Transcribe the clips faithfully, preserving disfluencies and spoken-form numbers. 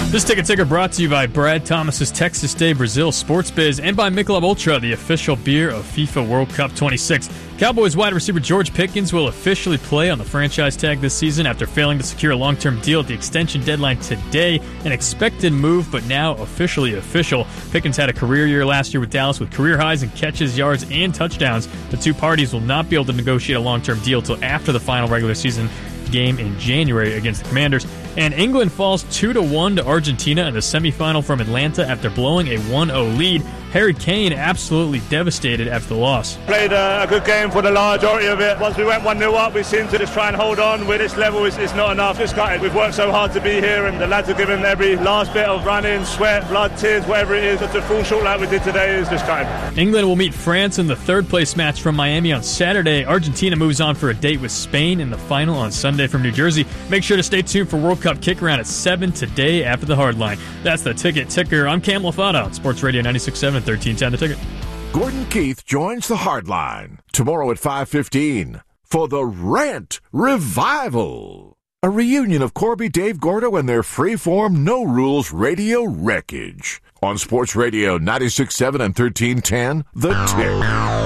This Ticket Ticker brought to you by Brad Thomas's Texas Day Brazil Sports Biz and by Michelob Ultra, the official beer of FIFA World Cup twenty-six. Cowboys wide receiver George Pickens will officially play on the franchise tag this season after failing to secure a long-term deal at the extension deadline today. An expected move, but now officially official. Pickens had a career year last year with Dallas with career highs in catches, yards, and touchdowns. The two parties will not be able to negotiate a long-term deal until after the final regular season game in January against the Commanders. And England falls two to one to Argentina in the semifinal from Atlanta after blowing a one oh lead. Harry Kane absolutely devastated after the loss. Played a, a good game for the large majority of it. Once we went one nil up, we seemed to just try and hold on. With this level, it's, it's not enough. Just got it. We've worked so hard to be here, and the lads have given every last bit of running, sweat, blood, tears, whatever it is. Just to fall short like we did today is just kind of. England will meet France in the third-place match from Miami on Saturday. Argentina moves on for a date with Spain in the final on Sunday from New Jersey. Make sure to stay tuned for World Cup kick-around at seven today after the hardline. That's the Ticket Ticker. I'm Cam Lafata on Sports Radio ninety-six point seven, thirteen ten The Ticket. Gordon Keith joins the Hardline tomorrow at five fifteen for the Rant Revival, a reunion of Corby, Dave Gordo, and their freeform, no-rules radio wreckage on Sports Radio ninety-six point seven and thirteen ten The Tick.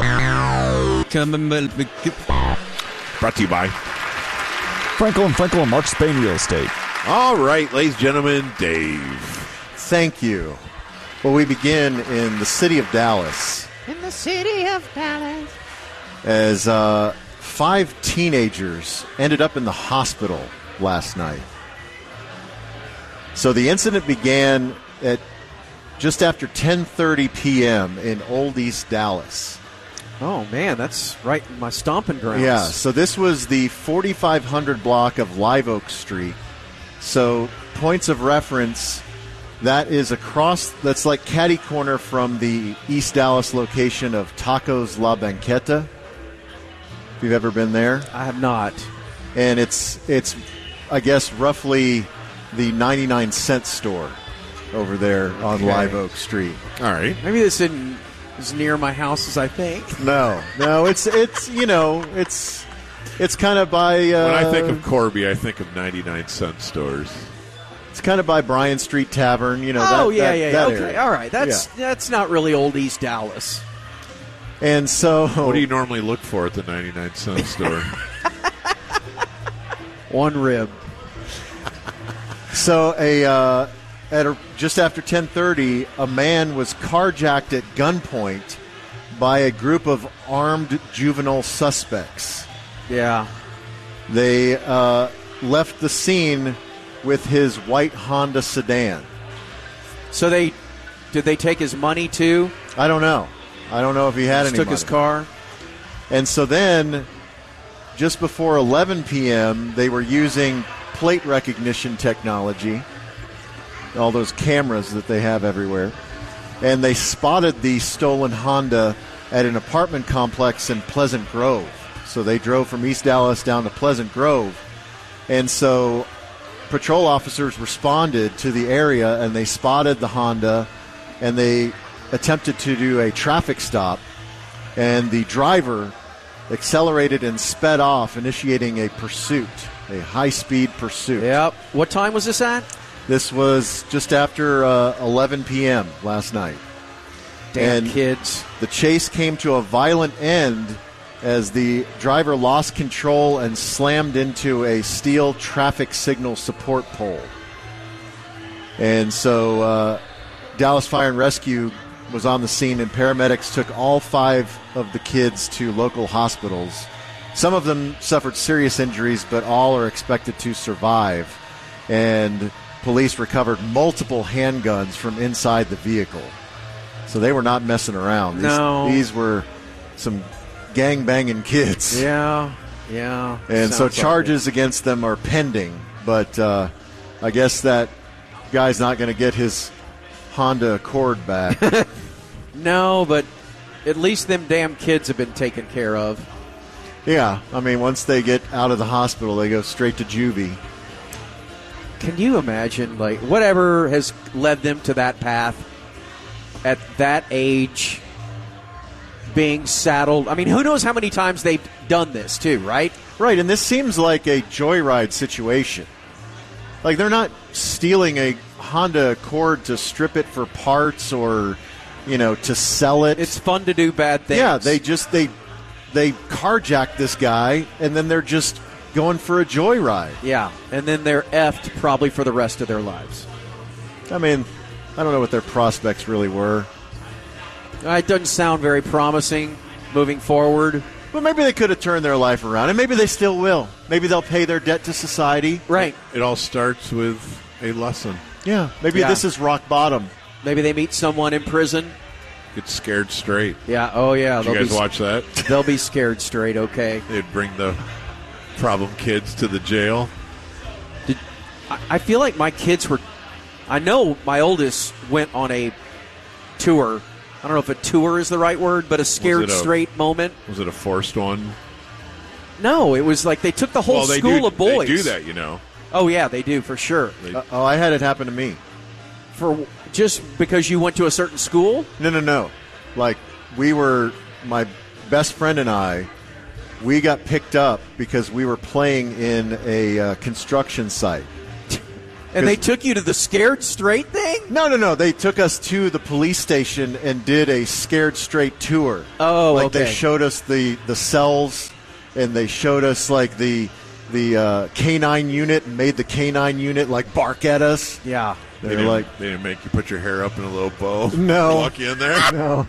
Brought to you by Frankel and Frankel and Mark Spain Real Estate. All right, ladies and gentlemen, Dave. Thank you. Well, we begin in the city of Dallas. In the city of Dallas. As uh, five teenagers ended up in the hospital last night. So the incident began at just after ten thirty p.m. in Old East Dallas. Oh, man, that's right in my stomping grounds. Yeah, so this was the forty-five hundred block of Live Oak Street. So points of reference, that is across, that's like catty corner from the East Dallas location of Tacos La Banqueta. If you've ever been there. I have not. And it's, it's I guess, roughly the ninety-nine cent store over there on okay. Live Oak Street. All right. Maybe this isn't as near my house as I think. No, no, it's, it's you know, it's it's kind of by... Uh, when I think of Corby, I think of ninety-nine cent stores. It's kind of by Bryan Street Tavern, you know. Oh, that, yeah, that, yeah, that okay, area. All right. That's yeah. that's not really Old East Dallas. And so... What do you normally look for at the ninety-nine cent store? One rib. So a uh, at a, just after ten thirty, a man was carjacked at gunpoint by a group of armed juvenile suspects. Yeah. They uh, left the scene with his white Honda sedan. So they did they take his money too? I don't know. I don't know if he had Just any took money. his car. And so then, just before eleven p.m., they were using plate recognition technology, all those cameras that they have everywhere, and they spotted the stolen Honda at an apartment complex in Pleasant Grove. So they drove from East Dallas down to Pleasant Grove. And so patrol officers responded to the area, and they spotted the Honda, and they attempted to do a traffic stop, and the driver accelerated and sped off, initiating a pursuit, a high-speed pursuit. Yep. What time was this at? This was just after uh, eleven p.m. last night. Damn and kids. The chase came to a violent end as the driver lost control and slammed into a steel traffic signal support pole. And so uh, Dallas Fire and Rescue was on the scene, and paramedics took all five of the kids to local hospitals. Some of them suffered serious injuries, but all are expected to survive. And police recovered multiple handguns from inside the vehicle. So they were not messing around. These, no. These were some gang-banging kids. Yeah, yeah. And so Sounds charges like against them are pending, but uh, I guess that guy's not going to get his Honda Accord back. No, but at least them damn kids have been taken care of. Yeah, I mean, once they get out of the hospital, they go straight to juvie. Can you imagine, like, whatever has led them to that path at that age, being saddled? I mean, who knows how many times they've done this, too, right? Right, and this seems like a joyride situation. Like, they're not stealing a Honda Accord to strip it for parts or, you know, to sell it. It's fun to do bad things. Yeah, they just they they carjack this guy, and then they're just going for a joyride. Yeah, and then they're effed probably for the rest of their lives. I mean, I don't know what their prospects really were. It doesn't sound very promising moving forward. But maybe they could have turned their life around, and maybe they still will. Maybe they'll pay their debt to society. Right. It all starts with a lesson. Yeah, maybe Yeah. this is rock bottom. Maybe they meet someone in prison. Get scared straight. Yeah, oh yeah. Did you they'll guys be, watch that? They'll be scared straight, okay. They'd bring the problem kids to the jail. Did, I, I feel like my kids were... I know my oldest went on a tour. I don't know if a tour is the right word, but a scared a- straight moment. Was it a forced one? No, it was like they took the whole well, they school do, of boys. They do that, you know. Oh, yeah, they do, for sure. They, Uh, oh, I had it happen to me. For just because you went to a certain school? No, no, no. Like, we were, my best friend and I, we got picked up because we were playing in a uh, construction site. And they took you to the scared straight thing? No, no, no. They took us to the police station and did a scared straight tour. Oh, like okay. they showed us the, the cells, and they showed us like the the uh, canine unit, and made the canine unit like bark at us. Yeah. they, They're didn't, like, they didn't make you put your hair up in a little bow. No. Walk you in there. no,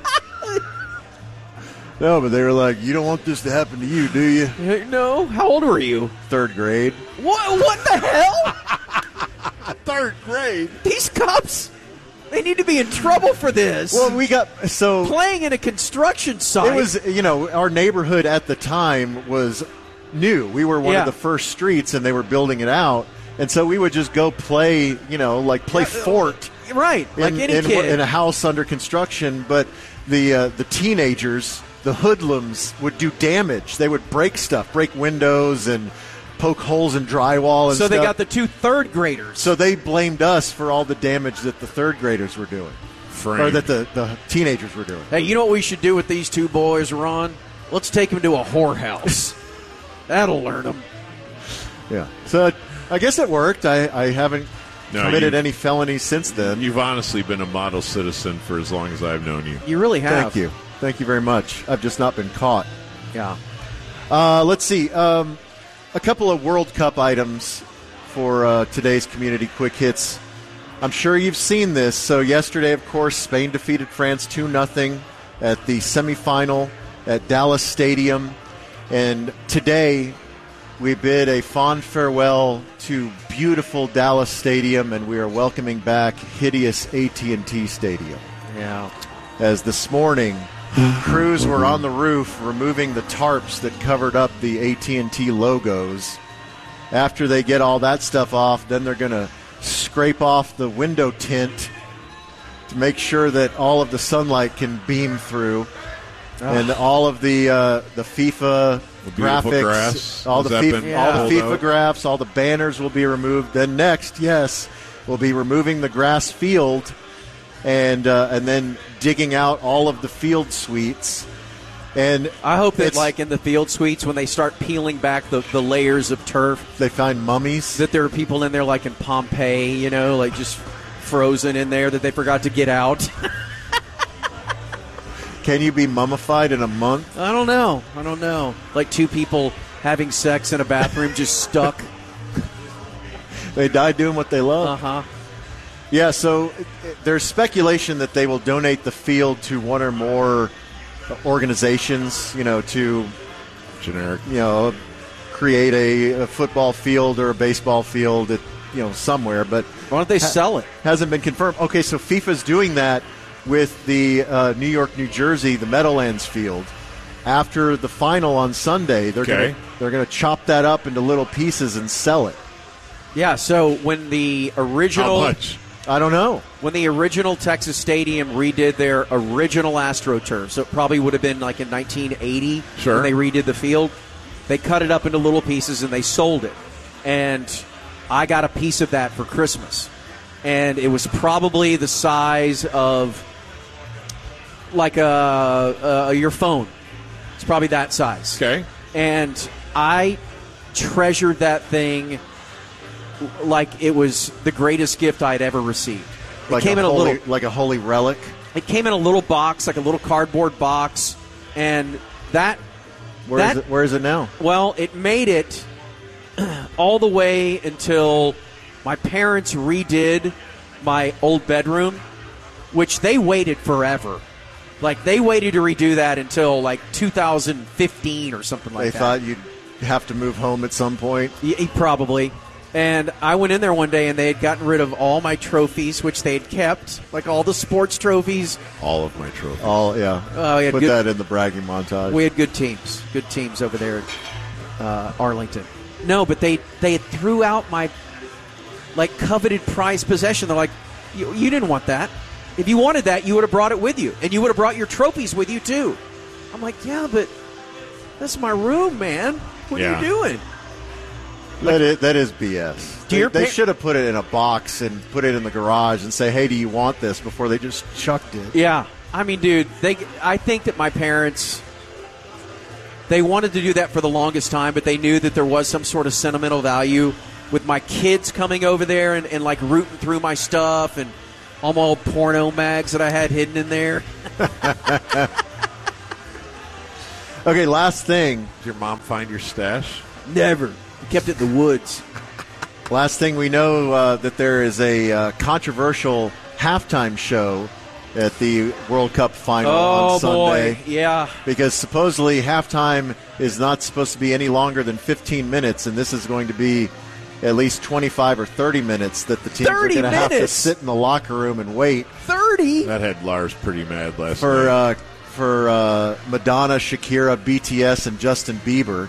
no, but they were like, you don't want this to happen to you, do you? Hey, no? How old were you? Third grade. What, what the hell? Third grade. These cops, they need to be in trouble for this. Well, we got so Playing in a construction site. it was, you know, our neighborhood at the time was new. We were one Yeah. of the first streets, and they were building it out, and so we would just go play, you know, like play fort Right, like in, any in, kid. in a house under construction. But the uh, the teenagers, the hoodlums, would do damage. They would break stuff, break windows, and poke holes in drywall. And so they stuff. got the two third graders. So they blamed us for all the damage that the third graders were doing, Framed. or that the, the teenagers were doing. Hey, you know what we should do with these two boys, Ron? Let's take them to a whorehouse. That'll learn them. Yeah. So I guess it worked. I, I haven't No, committed you- any felonies since then. You've honestly been a model citizen for as long as I've known you. You really have. Thank you. Thank you very much. I've just not been caught. Yeah. Uh, let's see. Um, a couple of World Cup items for uh, today's Community Quick Hits. I'm sure you've seen this. So yesterday, of course, Spain defeated France two nothing at the semifinal at Dallas Stadium. And today, we bid a fond farewell to beautiful Dallas Stadium, and we are welcoming back hideous A T and T Stadium. Yeah. As this morning, crews were on the roof removing the tarps that covered up the A T and T logos. After they get all that stuff off, then they're going to scrape off the window tint to make sure that all of the sunlight can beam through. And all of the uh, the FIFA The beautiful graphics, grass. all Has the that FIFA, been all pulled the FIFA out? graphs, all the banners will be removed. Then next, yes, we'll be removing the grass field, and uh, and then digging out all of the field suites. And I hope that, it's- like in the field suites, when they start peeling back the, the layers of turf, they find mummies. that there are people in there, like in Pompeii, you know, like just frozen in there that they forgot to get out. Can you be mummified in a month? I don't know. I don't know. Like two people having sex in a bathroom just stuck. They die doing what they love. Uh huh. Yeah, so it- it- there's speculation that they will donate the field to one or more organizations, you know, to, Generic. you know, create a, a football field or a baseball field at, you know, somewhere, but Why don't they sell it? hasn't been confirmed. Okay, so FIFA's doing that with the uh, New York, New Jersey, the Meadowlands field. After the final on Sunday, they're Okay. gonna they're gonna chop that up into little pieces and sell it. Yeah. So when the original How much? I don't know. when the original Texas Stadium redid their original AstroTurf, so it probably would have been like in nineteen eighty Sure. when they redid the field, they cut it up into little pieces and they sold it. And I got a piece of that for Christmas. And it was probably the size of like a, a your phone. It's probably that size. Okay. And I treasured that thing like it was the greatest gift I'd ever received. It like came a in a holy, little, like a holy relic. It came in a little box, like a little cardboard box, and that. Where that, is it? Where is it now? Well, it made it all the way until my parents redid my old bedroom, which they waited forever. Like, they waited to redo that until, like, two thousand fifteen or something like they that. They thought you'd have to move home at some point? Yeah, probably. And I went in there one day, and they had gotten rid of all my trophies, which they had kept, like all the sports trophies. All of my trophies. All, yeah. Oh, we had Put good, that in the bragging montage. We had good teams. Good teams over there at uh, Arlington. No, but they, they threw out my, like, coveted prized possession. They're like, you, you didn't want that. If you wanted that, you would have brought it with you. And you would have brought your trophies with you, too. I'm like, yeah, but that's my room, man. What yeah. are you doing? That is, that is B S. Do They, your they pa- should have put it in a box and put it in the garage and say, hey, do you want this, before they just chucked it. Yeah. I mean, dude, they. I think that my parents, they wanted to do that for the longest time, but they knew that there was some sort of sentimental value with my kids coming over there and, and like rooting through my stuff and all my old porno mags that I had hidden in there. Okay, last thing. Did your mom find your stash? Never. Kept it in the woods. Last thing we know uh, that there is a uh, controversial halftime show at the World Cup final oh, on Sunday. Boy. Yeah. Because supposedly halftime is not supposed to be any longer than fifteen minutes, and this is going to be at least twenty-five or thirty minutes that the teams are going to have to sit in the locker room and wait. thirty? That had Lars pretty mad last for, night. Uh, for uh, Madonna, Shakira, B T S, and Justin Bieber.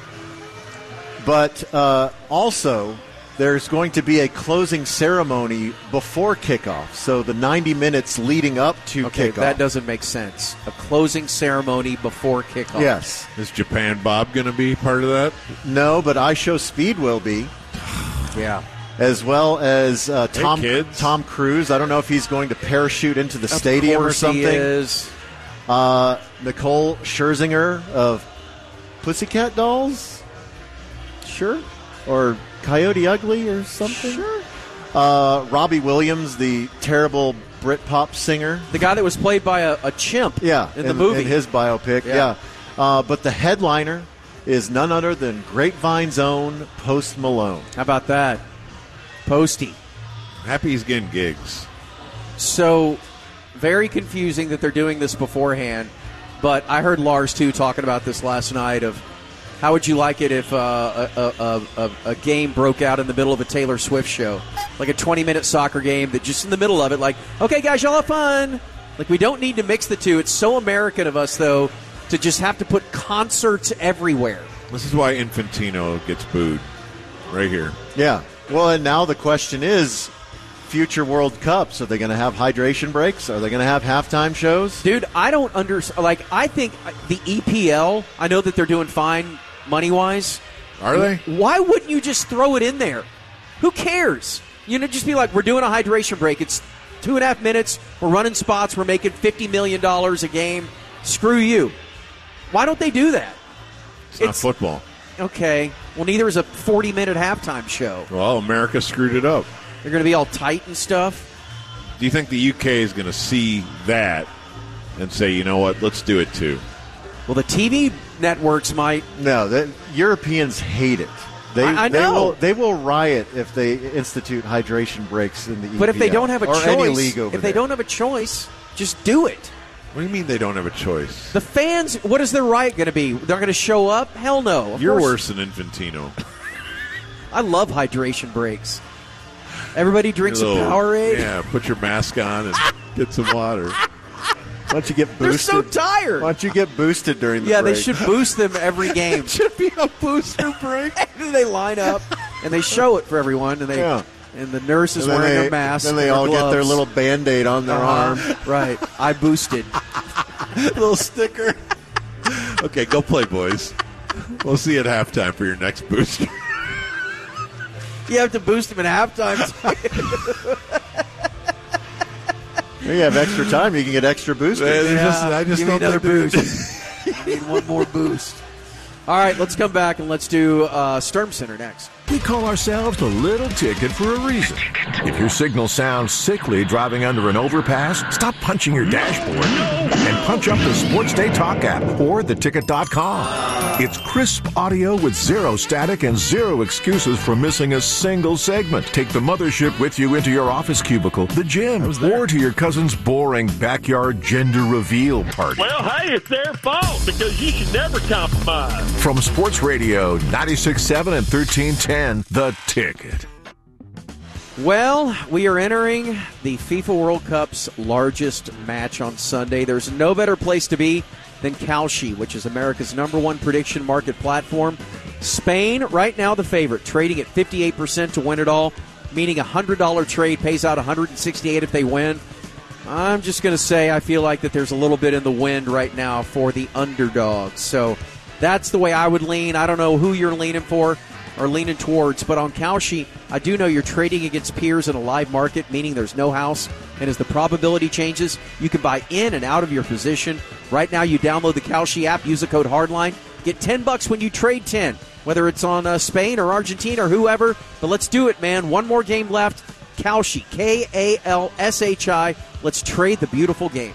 But uh, also, there's going to be a closing ceremony before kickoff. So the ninety minutes leading up to okay, kickoff. that doesn't make sense. A closing ceremony before kickoff. Yes. Is Japan Bob going to be part of that? No, but I Show Speed will be. Yeah. As well as uh, Hey, Tom kids. Tom Cruise. I don't know if he's going to parachute into the Of stadium or course something. He is. Uh, Nicole Scherzinger of Pussycat Dolls? Sure. Or Coyote Ugly or something? Sure. Uh, Robbie Williams, the terrible Britpop singer. The guy that was played by a, a chimp Yeah, in the movie. In his biopic, yeah. Yeah. Uh, but the headliner is none other than Grapevine's own Post Malone. How about that? Posty. Happy he's getting gigs. So, very confusing that they're doing this beforehand. But I heard Lars, too, talking about this last night of how would you like it if uh, a, a, a, a game broke out in the middle of a Taylor Swift show? Like a twenty-minute soccer game that just in the middle of it, like, okay, guys, y'all have fun. Like, we don't need to mix the two. It's so American of us, though, to just have to put concerts everywhere. This is why Infantino gets booed right here. Yeah. Well, and now the question is, future World Cups, are they going to have hydration breaks? Are they going to have halftime shows? Dude, I don't understand. Like, I think the E P L, I know that they're doing fine money-wise. Are they? Why wouldn't you just throw it in there? Who cares? You know, just be like, we're doing a hydration break. It's two and a half minutes. We're running spots. We're making fifty million dollars a game. Screw you. Why don't they do that? It's not football. Okay. Well, neither is a forty-minute halftime show. Well, America screwed it up. They're going to be all tight and stuff. Do you think the U K is going to see that and say, you know what, let's do it too? Well, the T V networks might. No, the Europeans hate it. They, I, I they know. will they will riot if they institute hydration breaks in the E P L. But if they don't have a or choice, any league over if they there. don't have a choice, just do it. What do you mean they don't have a choice? The fans, what is their riot going to be? They're going to show up? Hell no. Of You're course. worse than Infantino. I love hydration breaks. Everybody drinks Your a little- Powerade. Yeah, put your mask on and get some water. Why don't you get They're boosted? so tired. Why don't you get boosted during the Yeah, break? they should boost them every game. Should be a booster break. And they line up and they show it for everyone, and they Yeah. and the nurse is And then wearing they, their mask. Then they and all their get their gloves. little Band-Aid on their arm. Uh-huh. Right. I boosted. little sticker. Okay, go play, boys. We'll see you at halftime for your next booster. You have to boost them at halftime. If you have extra time, you can get extra boosters. There's just- I just Give me don't another know, dude. boost. I need one more boost. All right, let's come back and let's do uh, Sturm Center next. We call ourselves the Little Ticket for a reason. If your signal sounds sickly driving under an overpass, stop punching your dashboard and punch up the Sports Day Talk app or the ticket dot com. It's crisp audio with zero static and zero excuses for missing a single segment. Take the mothership with you into your office cubicle, the gym, or to your cousin's boring backyard gender reveal party. Well, hey, it's their fault because you should never compromise. From Sports Radio ninety-six point seven and thirteen ten, The Ticket. Well, we are entering the FIFA World Cup's largest match on Sunday. There's no better place to be than Kalshi, which is America's number one prediction market platform. Spain, right now the favorite, trading at fifty-eight percent to win it all, meaning a one hundred dollars trade pays out one hundred sixty-eight if they win. I'm just going to say I feel like that there's a little bit in the wind right now for the underdogs. So that's the way I would lean. I don't know who you're leaning for or leaning towards, but on Kalshi, I do know you're trading against peers in a live market, meaning there's no house, and as the probability changes, you can buy in and out of your position. Right now, you download the Kalshi app, use the code HARDLINE, get ten bucks when you trade ten, whether it's on uh, Spain or Argentina or whoever, but let's do it, man. One more game left. Kalshi, K A L S H I. Let's trade the beautiful game.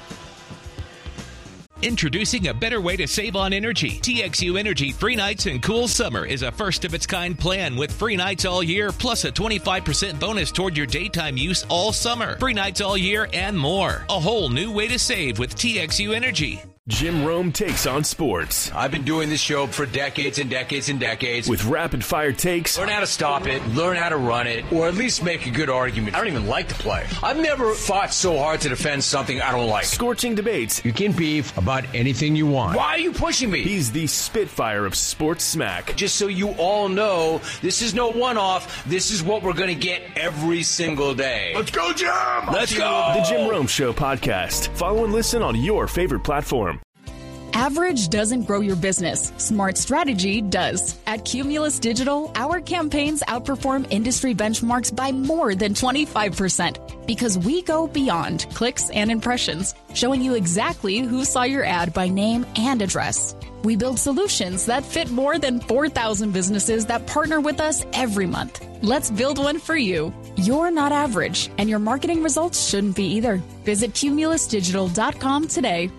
Introducing a better way to save on energy. T X U Energy Free Nights and Cool Summer is a first-of-its-kind plan with free nights all year, plus a twenty-five percent bonus toward your daytime use all summer. Free nights all year and more. A whole new way to save with T X U Energy. Jim Rome takes on sports. I've been doing this show for decades and decades and decades. With rapid-fire takes. Learn how to stop it, learn how to run it, or at least make a good argument. I don't even like to play. I've never fought so hard to defend something I don't like. Scorching debates. You can beef about anything you want. Why are you pushing me? He's the Spitfire of sports smack. Just so you all know, this is no one-off. This is what we're going to get every single day. Let's go, Jim! Let's go! The Jim Rome Show podcast. Follow and listen on your favorite platform. Average doesn't grow your business. Smart strategy does. At Cumulus Digital, our campaigns outperform industry benchmarks by more than twenty-five percent because we go beyond clicks and impressions, showing you exactly who saw your ad by name and address. We build solutions that fit more than four thousand businesses that partner with us every month. Let's build one for you. You're not average, and your marketing results shouldn't be either. Visit cumulus digital dot com today.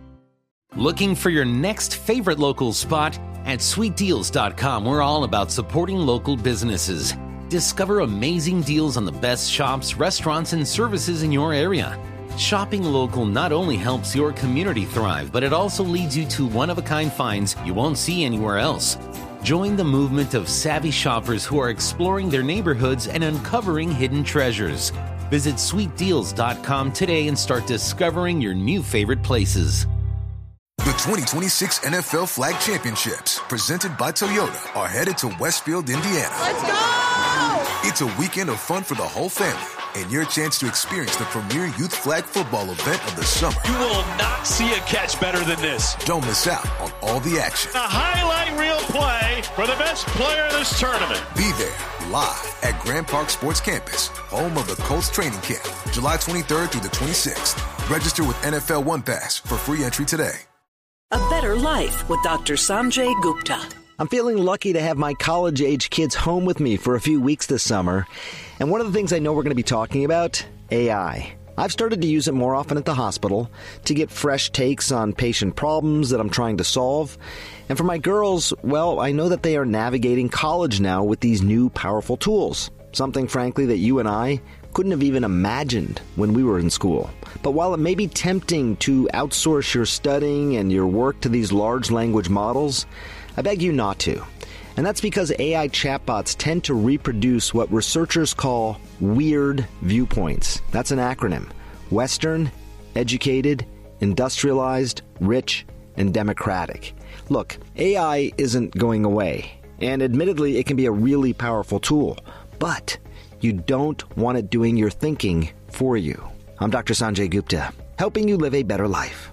Looking for your next favorite local spot? At sweet deals dot com, we're all about supporting local businesses. Discover amazing deals on the best shops, restaurants, and services in your area. Shopping local not only helps your community thrive, but it also leads you to one-of-a-kind finds you won't see anywhere else. Join the movement of savvy shoppers who are exploring their neighborhoods and uncovering hidden treasures. Visit sweet deals dot com today and start discovering your new favorite places. The twenty twenty-six N F L Flag Championships, presented by Toyota, are headed to Westfield, Indiana. Let's go! It's a weekend of fun for the whole family and your chance to experience the premier youth flag football event of the summer. You will not see a catch better than this. Don't miss out on all the action. A highlight reel play for the best player in this tournament. Be there live at Grand Park Sports Campus, home of the Colts training camp, July twenty-third through the twenty-sixth. Register with N F L One Pass for free entry today. A better life with Doctor Sanjay Gupta. I'm feeling lucky to have my college-age kids home with me for a few weeks this summer. And one of the things I know we're going to be talking about, A I. I've started to use it more often at the hospital to get fresh takes on patient problems that I'm trying to solve. And for my girls, well, I know that they are navigating college now with these new powerful tools. Something, frankly, that you and I couldn't have even imagined when we were in school. But while it may be tempting to outsource your studying and your work to these large language models, I beg you not to. And that's because A I chatbots tend to reproduce what researchers call weird viewpoints. That's an acronym. Western, educated, industrialized, rich, and democratic. Look, A I isn't going away. And admittedly, it can be a really powerful tool. But you don't want it doing your thinking for you. I'm Doctor Sanjay Gupta, helping you live a better life.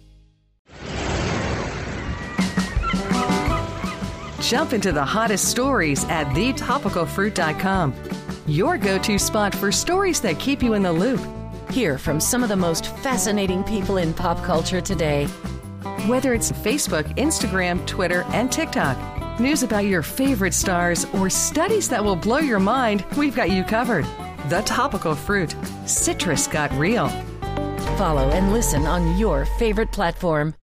Jump into the hottest stories at the topical fruit dot com. Your go-to spot for stories that keep you in the loop. Hear from some of the most fascinating people in pop culture today. Whether it's Facebook, Instagram, Twitter, and TikTok. news about your favorite stars, or studies that will blow your mind, we've got you covered. The Topical Fruit. Citrus got real. Follow and listen on your favorite platform.